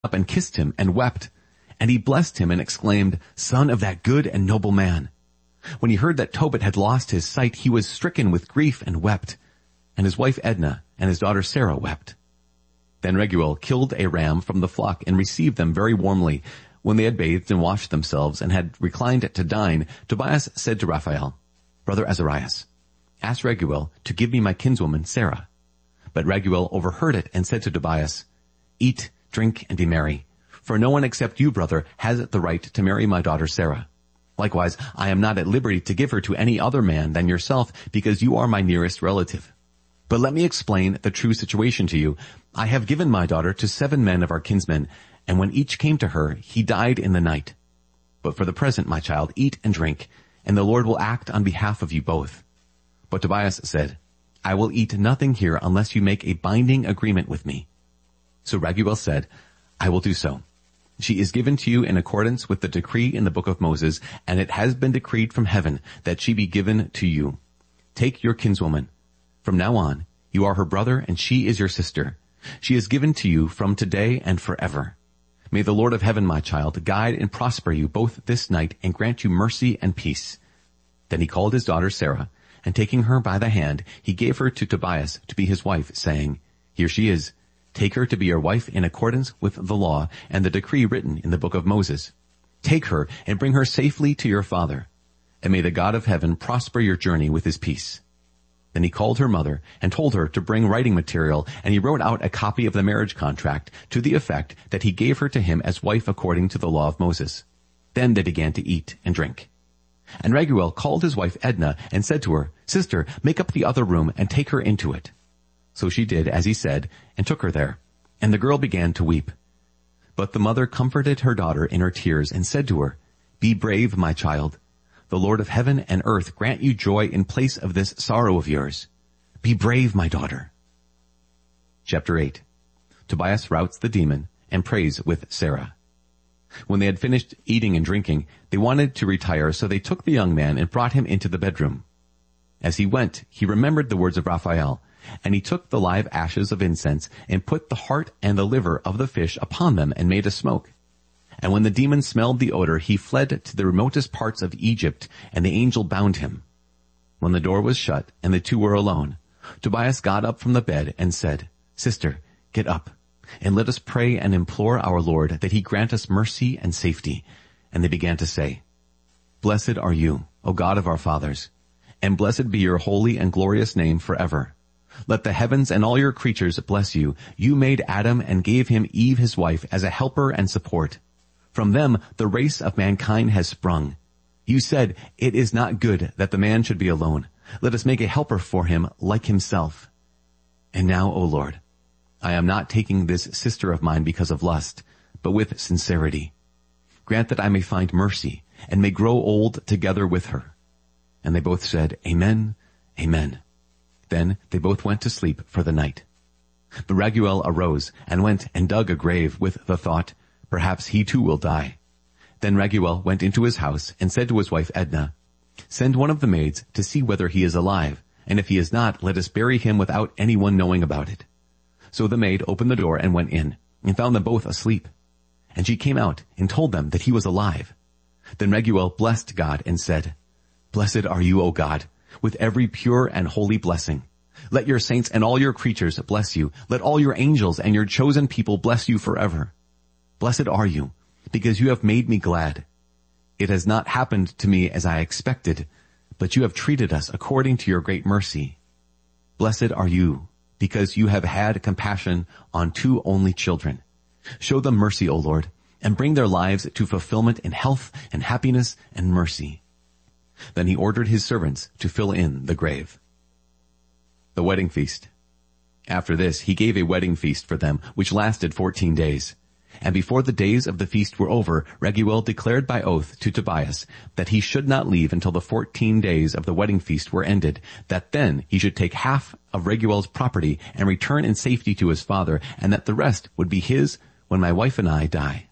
up and kissed him and wept. And he blessed him and exclaimed, "Son of that good and noble man." When he heard that Tobit had lost his sight, he was stricken with grief and wept. And his wife Edna and his daughter Sarah wept. Then Reguel killed a ram from the flock and received them very warmly. When they had bathed and washed themselves and had reclined to dine, Tobias said to Raphael, "Brother Azarias, ask Reguel to give me my kinswoman Sarah." But Reguel overheard it and said to Tobias, "Eat, drink, and be merry, for no one except you, brother, has the right to marry my daughter Sarah. Likewise, I am not at liberty to give her to any other man than yourself, because you are my nearest relative. But let me explain the true situation to you. I have given my daughter to 7 men of our kinsmen, and when each came to her, he died in the night. But for the present, my child, eat and drink, and the Lord will act on behalf of you both." But Tobias said, "I will eat nothing here unless you make a binding agreement with me." So Reguel said, "I will do so. She is given to you in accordance with the decree in the book of Moses, and it has been decreed from heaven that she be given to you. Take your kinswoman. From now on, you are her brother, and she is your sister. She is given to you from today and forever. May the Lord of heaven, my child, guide and prosper you both this night and grant you mercy and peace." Then he called his daughter Sarah, and taking her by the hand, he gave her to Tobias to be his wife, saying, "Here she is. Take her to be your wife in accordance with the law and the decree written in the book of Moses. Take her and bring her safely to your father, and may the God of heaven prosper your journey with his peace." Then he called her mother and told her to bring writing material, and he wrote out a copy of the marriage contract to the effect that he gave her to him as wife according to the law of Moses. Then they began to eat and drink. And Reguel called his wife Edna and said to her, "Sister, make up the other room and take her into it." So she did as he said, and took her there. And the girl began to weep. But the mother comforted her daughter in her tears and said to her, "Be brave, my child. The Lord of heaven and earth grant you joy in place of this sorrow of yours. Be brave, my daughter." Chapter 8. Tobias routs the demon and prays with Sarah. When they had finished eating and drinking, they wanted to retire, so they took the young man and brought him into the bedroom. As he went, he remembered the words of Raphael, and he took the live ashes of incense and put the heart and the liver of the fish upon them and made a smoke. And when the demon smelled the odor, he fled to the remotest parts of Egypt, and the angel bound him. When the door was shut and the two were alone, Tobias got up from the bed and said, "Sister, get up, and let us pray and implore our Lord that he grant us mercy and safety." And they began to say, "Blessed are you, O God of our fathers, and blessed be your holy and glorious name forever. Let the heavens and all your creatures bless you. You made Adam and gave him Eve his wife as a helper and support. From them the race of mankind has sprung. You said, 'It is not good that the man should be alone. Let us make a helper for him like himself.' And now, O Lord, I am not taking this sister of mine because of lust, but with sincerity. Grant that I may find mercy and may grow old together with her." And they both said, "Amen, amen." Then they both went to sleep for the night. But Reguel arose and went and dug a grave with the thought, "Perhaps he too will die." Then Reguel went into his house and said to his wife Edna, "Send one of the maids to see whether he is alive, and if he is not, let us bury him without anyone knowing about it." So the maid opened the door and went in, and found them both asleep. And she came out and told them that he was alive. Then Reguel blessed God and said, "Blessed are you, O God, with every pure and holy blessing. Let your saints and all your creatures bless you. Let all your angels and your chosen people bless you forever. Blessed are you, because you have made me glad. It has not happened to me as I expected, but you have treated us according to your great mercy. Blessed are you, because you have had compassion on 2 only children. Show them mercy, O Lord, and bring their lives to fulfillment in health and happiness and mercy." Then he ordered his servants to fill in the grave. The wedding feast. After this, he gave a wedding feast for them, which lasted 14 days. And before the days of the feast were over, Reguel declared by oath to Tobias that he should not leave until the 14 days of the wedding feast were ended, that then he should take half of Reguel's property and return in safety to his father, and that the rest would be his when my wife and I die.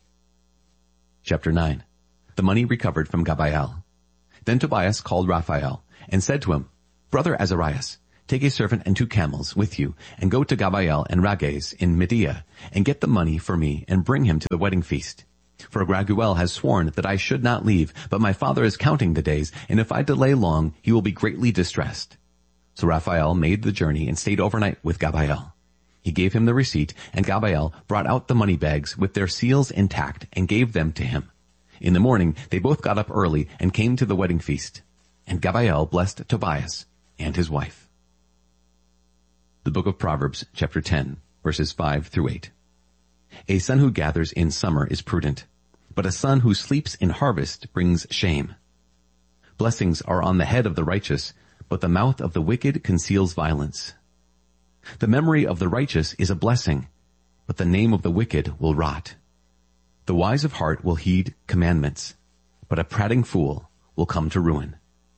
Chapter 9. The money recovered from Gabael. Then Tobias called Raphael and said to him, "Brother Azarias, take a servant and 2 camels with you, and go to Gabael and Rages in Media, and get the money for me, and bring him to the wedding feast. For Raguel has sworn that I should not leave, but my father is counting the days, and if I delay long, he will be greatly distressed. So Raphael made the journey and stayed overnight with Gabael. He gave him the receipt, and Gabael brought out the money bags with their seals intact and gave them to him. In the morning, they both got up early and came to the wedding feast. And Gabael blessed Tobias and his wife. The book of Proverbs, chapter 10, verses 5 through 8. A son who gathers in summer is prudent, but a son who sleeps in harvest brings shame. Blessings are on the head of the righteous, but the mouth of the wicked conceals violence. The memory of the righteous is a blessing, but the name of the wicked will rot. The wise of heart will heed commandments, but a prating fool will come to ruin.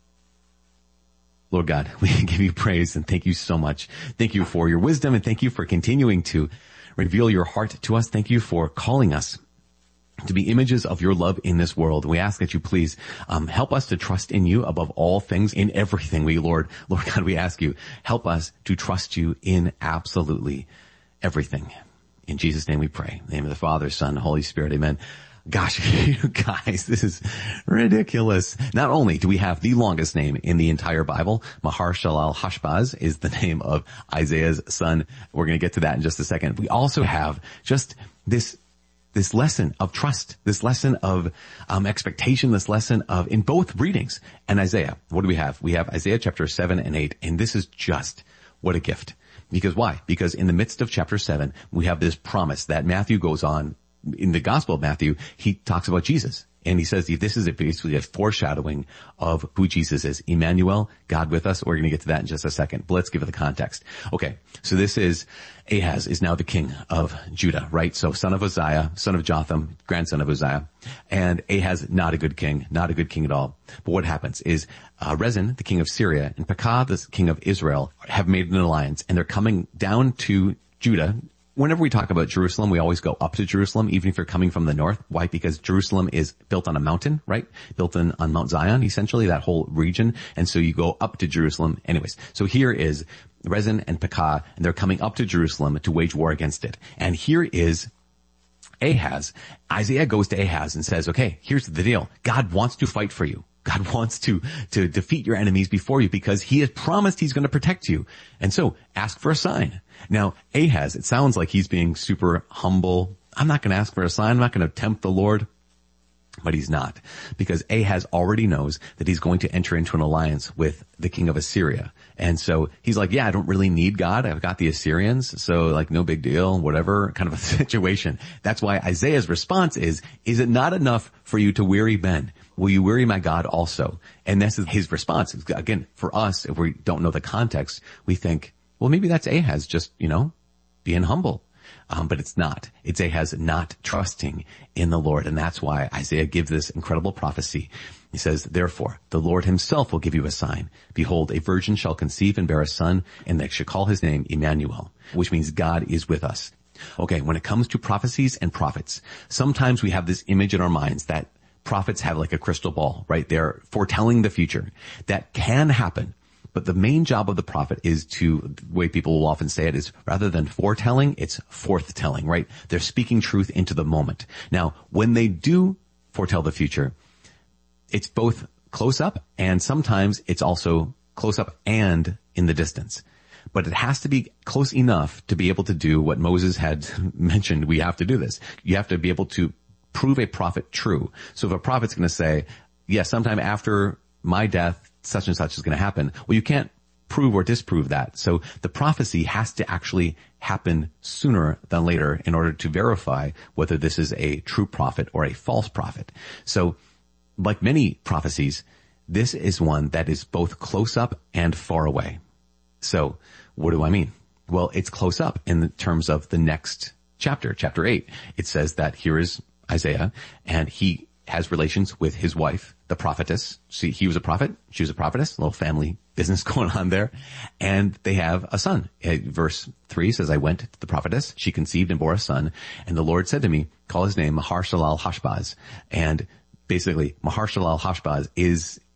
Lord God, we give you praise and thank you so much. Thank you for your wisdom and thank you for continuing to reveal your heart to us. Thank you for calling us to be images of your love in this world. We ask that you please help us to trust in you above all things, in everything. Lord God, we ask you, help us to trust you in absolutely everything. In Jesus' name we pray. In the name of the Father, Son, Holy Spirit, amen. Gosh, you guys, this is ridiculous. Not only do we have the longest name in the entire Bible, Maher-shalal-hash-baz is the name of Isaiah's son. We're going to get to that in just a second. We also have just this lesson of trust, this lesson of expectation, this lesson of, in both readings. And Isaiah, what do we have? We have Isaiah chapter 7 and 8, and this is just, what a gift. Because why? Because in the midst of chapter 7, we have this promise that Matthew goes on. In the Gospel of Matthew, he talks about Jesus. And he says this is basically a foreshadowing of who Jesus is. Emmanuel, God with us. We're going to get to that in just a second. But let's give it the context. Okay, so this is Ahaz is now the king of Judah, right? So son of Uzziah, son of Jotham, grandson of Uzziah. And Ahaz, not a good king at all. But what happens is Rezin, the king of Syria, and Pekah, the king of Israel, have made an alliance. And they're coming down to Judah. Whenever we talk about Jerusalem, we always go up to Jerusalem, even if you're coming from the north. Why? Because Jerusalem is built on a mountain, right? Built on Mount Zion, essentially, that whole region. And so you go up to Jerusalem. Anyways, so here is Rezin and Pekah, and they're coming up to Jerusalem to wage war against it. And here is Ahaz. Isaiah goes to Ahaz and says, okay, here's the deal. God wants to fight for you. God wants to defeat your enemies before you because he has promised he's going to protect you. And so ask for a sign. Now, Ahaz, it sounds like he's being super humble. I'm not going to ask for a sign. I'm not going to tempt the Lord. But he's not, because Ahaz already knows that he's going to enter into an alliance with the king of Assyria. And so he's like, yeah, I don't really need God. I've got the Assyrians. So like, no big deal, whatever kind of a situation. That's why Isaiah's response is it not enough for you to weary men? Will you weary my God also? And this is his response. Again, for us, if we don't know the context, we think, well, maybe that's Ahaz just, being humble. But it's not. It's Ahaz not trusting in the Lord. And that's why Isaiah gives this incredible prophecy. He says, therefore, the Lord himself will give you a sign. Behold, a virgin shall conceive and bear a son, and they shall call his name Emmanuel, which means God is with us. Okay, when it comes to prophecies and prophets, sometimes we have this image in our minds that prophets have like a crystal ball, right? They're foretelling the future. That can happen. But the main job of the prophet is the way people will often say it is, rather than foretelling, it's forthtelling, right? They're speaking truth into the moment. Now, when they do foretell the future, it's both close up and sometimes it's also close up and in the distance. But it has to be close enough to be able to do what Moses had mentioned. We have to do this. You have to be able to prove a prophet true. So if a prophet's going to say, yes, sometime after my death, such and such is going to happen. Well, you can't prove or disprove that. So the prophecy has to actually happen sooner than later in order to verify whether this is a true prophet or a false prophet. So like many prophecies, this is one that is both close up and far away. So what do I mean? Well, it's close up in terms of the next chapter, chapter 8. It says that here is Isaiah, and he has relations with his wife, the prophetess. See, he was a prophet, she was a prophetess, a little family business going on there. And they have a son. Verse 3 says, I went to the prophetess, she conceived and bore a son, and the Lord said to me, call his name Maher-shalal-hash-baz. And basically, Maher-shalal-hash-baz is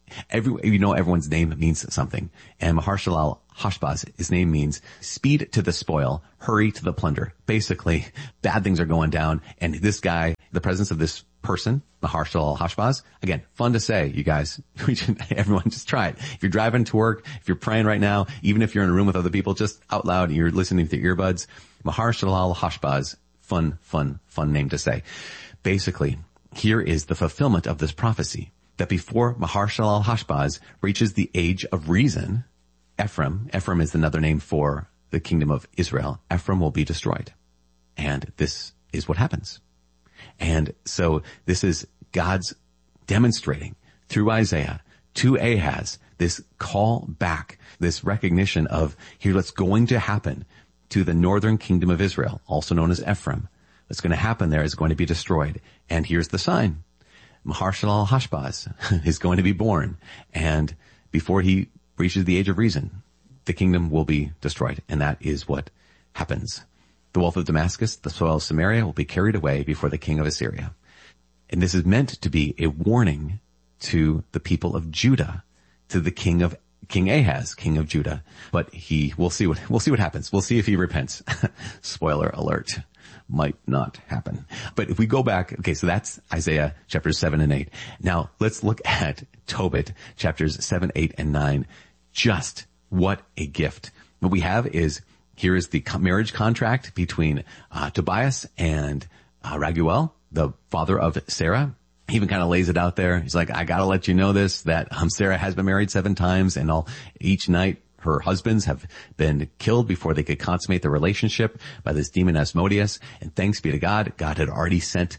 everyone's name means something. And Maher-shalal Hashbaz, his name means speed to the spoil, hurry to the plunder. Basically, bad things are going down. And this guy, the presence of this person, Maher-shalal Hashbaz, again, fun to say, you guys. Everyone just try it. If you're driving to work, if you're praying right now, even if you're in a room with other people, just out loud, you're listening to earbuds. Maher-shalal Hashbaz, fun name to say. Basically, here is the fulfillment of this prophecy, that before Maher-shalal Hashbaz reaches the age of reason, Ephraim is another name for the kingdom of Israel, Ephraim will be destroyed. And this is what happens. And so this is God's demonstrating through Isaiah to Ahaz this call back, this recognition of here what's going to happen to the northern kingdom of Israel, also known as Ephraim. What's going to happen there is going to be destroyed. And here's the sign. Maher-shalal Hashbaz is going to be born. And before he reaches the age of reason, the kingdom will be destroyed. And that is what happens. The wealth of Damascus, the spoil of Samaria will be carried away before the king of Assyria. And this is meant to be a warning to the people of Judah, to the King Ahaz, king of Judah. But we'll see what happens. We'll see if he repents. Spoiler alert. Might not happen. But if we go back, okay, so that's Isaiah chapters 7 and 8. Now let's look at Tobit chapters 7, 8, and 9. Just what a gift. What we have is, here is the marriage contract between Tobias and Raguel, the father of Sarah. He even kind of lays it out there. He's like, I gotta let you know this, that Sarah has been married 7 times, and each night her husbands have been killed before they could consummate their relationship by this demon Asmodeus. And thanks be to God, God had already sent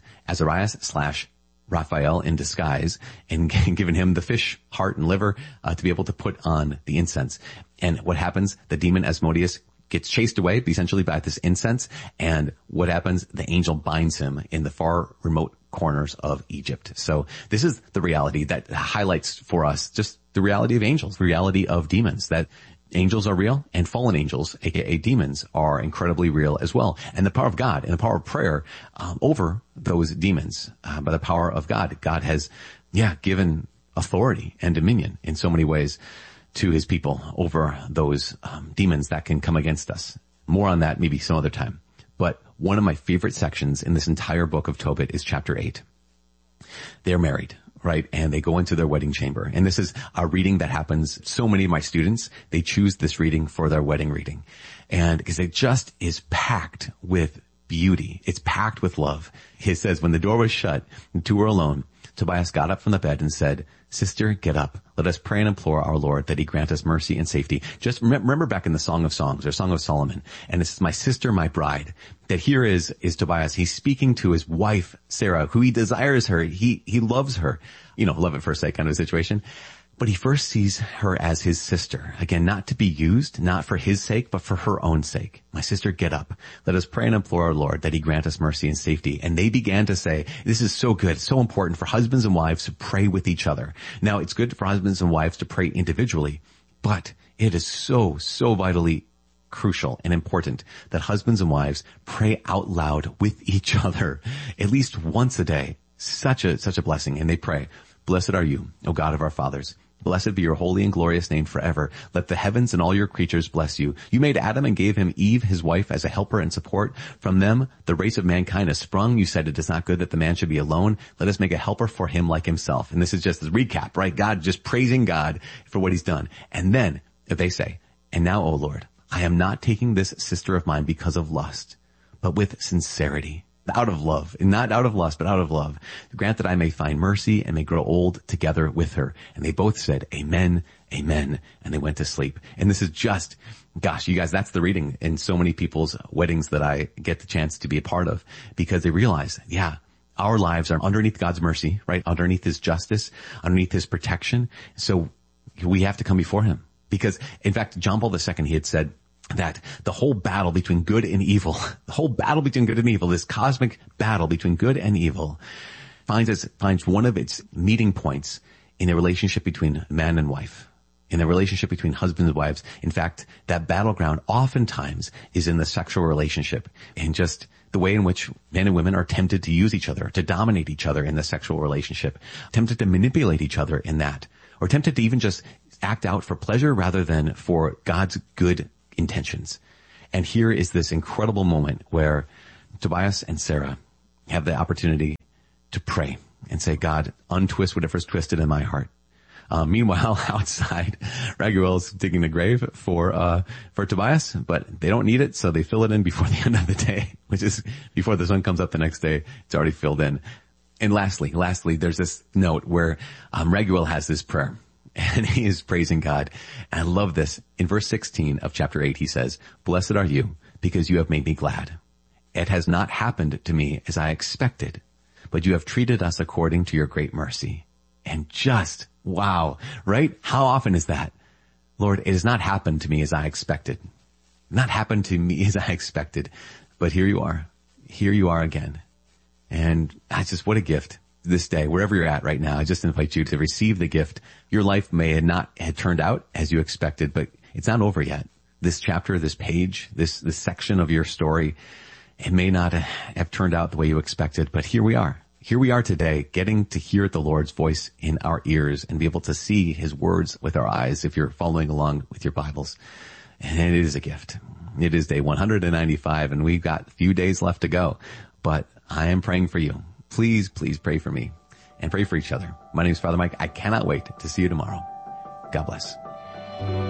Azarias/Raphael in disguise and given him the fish heart and liver to be able to put on the incense. And what happens? The demon Asmodeus gets chased away essentially by this incense. And what happens? The angel binds him in the far remote corners of Egypt. So this is the reality that highlights for us just the reality of angels, the reality of demons, that angels are real and fallen angels, aka demons, are incredibly real as well. And the power of God and the power of prayer over those demons, by the power of God, God has, given authority and dominion in so many ways to his people over those demons that can come against us. More on that maybe some other time. But one of my favorite sections in this entire book of Tobit is chapter 8. They're married, right? And they go into their wedding chamber. And this is a reading that happens. So many of my students, they choose this reading for their wedding reading. And because it just is packed with beauty. It's packed with love. It says, when the door was shut and 2 were alone, Tobias got up from the bed and said, Sister, get up. Let us pray and implore our Lord that he grant us mercy and safety. Just remember back in the Song of Songs or Song of Solomon, and this is my sister, my bride, that here is Tobias. He's speaking to his wife, Sarah, who he desires her. He loves her. Love at first sight kind of a situation. But he first sees her as his sister. Again, not to be used, not for his sake, but for her own sake. My sister, get up. Let us pray and implore our Lord that he grant us mercy and safety. And they began to say, this is so good, so important for husbands and wives to pray with each other. Now, it's good for husbands and wives to pray individually, but it is so, so vitally crucial and important that husbands and wives pray out loud with each other at least once a day. Such a blessing. And they pray, blessed are you, O God of our fathers. Blessed be your holy and glorious name forever. Let the heavens and all your creatures bless you. You made Adam and gave him Eve, his wife, as a helper and support. From them, the race of mankind has sprung. You said it is not good that the man should be alone. Let us make a helper for him like himself. And this is just the recap, right? God just praising God for what he's done. And then they say, and now, O Lord, I am not taking this sister of mine because of lust, but with sincerity. Out of love, not out of lust, but out of love. Grant that I may find mercy and may grow old together with her. And they both said, Amen, Amen. And they went to sleep. And this is just, gosh, you guys, that's the reading in so many people's weddings that I get the chance to be a part of, because they realize, our lives are underneath God's mercy, right? Underneath his justice, underneath his protection. So we have to come before him, because in fact, John Paul II, he had said that the whole battle between good and evil, this cosmic battle between good and evil finds one of its meeting points in a relationship between man and wife, in a relationship between husbands and wives. In fact, that battleground oftentimes is in the sexual relationship, and just the way in which men and women are tempted to use each other, to dominate each other in the sexual relationship, tempted to manipulate each other in that. or tempted to even just act out for pleasure rather than for God's good intentions. And here is this incredible moment where Tobias and Sarah have the opportunity to pray and say, God, untwist whatever's twisted in my heart. Meanwhile, outside, Raguel's digging a grave for Tobias, but they don't need it, so they fill it in before the end of the day, which is before the sun comes up the next day. It's already filled in. And lastly, there's this note where Raguel has this prayer, and he is praising God. And I love this. In verse 16 of chapter 8, he says, "Blessed are you, because you have made me glad. It has not happened to me as I expected, but you have treated us according to your great mercy." And just, wow, right? How often is that? Lord, it has not happened to me as I expected. Not happened to me as I expected. But here you are. Here you are again. And that's just, what a gift this day, wherever you're at right now. I just invite you to receive the gift. Your life may not have turned out as you expected, but it's not over yet. This chapter, this page, this section of your story, it may not have turned out the way you expected, but here we are. Here we are today, getting to hear the Lord's voice in our ears and be able to see his words with our eyes if you're following along with your Bibles. And it is a gift. It is day 195, and we've got a few days left to go. But I am praying for you. Please, please pray for me and pray for each other. My name is Father Mike. I cannot wait to see you tomorrow. God bless.